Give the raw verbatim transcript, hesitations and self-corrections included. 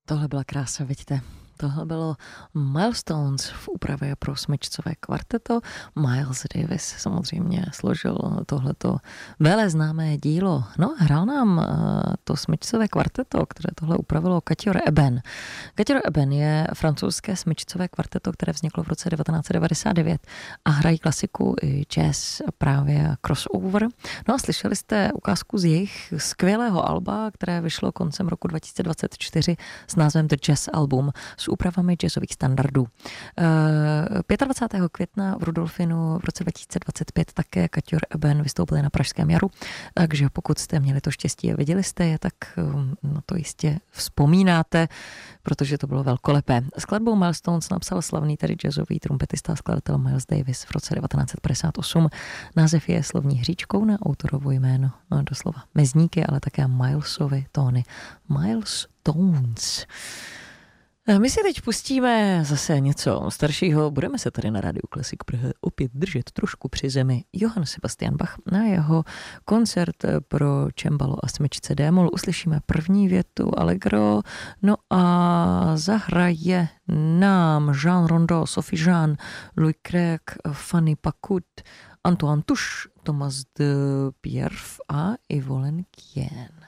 Tohle byla krása, vidíte. Tohle bylo Milestones v úpravě pro smyčcové kvarteto. Miles Davis samozřejmě složil tohleto vele známé dílo. No a hrál nám to smyčcové kvarteto, které tohle upravilo Quatuor Eben. Quatuor Eben je francouzské smyčcové kvarteto, které vzniklo v roce devatenáct set devadesát devět a hrají klasiku i jazz, právě crossover. No a slyšeli jste ukázku z jejich skvělého alba, které vyšlo koncem roku dva tisíce dvacet čtyři s názvem The Jazz Album s úpravami jazzových standardů. dvacátého pátého května v Rudolfinu v roce dva tisíce dvacet pět také Quatuor Eben vystoupili na Pražském jaru, takže pokud jste měli to štěstí a viděli jste je, tak no to jistě vzpomínáte, protože to bylo velkolepé. Skladbou Milestones napsal slavný tady jazzový trumpetista a skladatel Miles Davis v roce devatenáct set padesát osm. Název je slovní hříčkou na autorovo jméno, no doslova mezníky, ale také Milesovy tóny. Milestones. My si teď pustíme zase něco staršího. Budeme se tady na Rádiu Klasik Praha opět držet trošku při zemi. Johann Sebastian Bach na jeho koncert pro čembalo a smyčce d-moll. Uslyšíme první větu Allegro, no a zahraje nám Jean Rondeau, Sophie Jeanne, Louis Craig, Fanny Pacut, Antoine Touche, Thomas de Pierre a Yvolene Kien.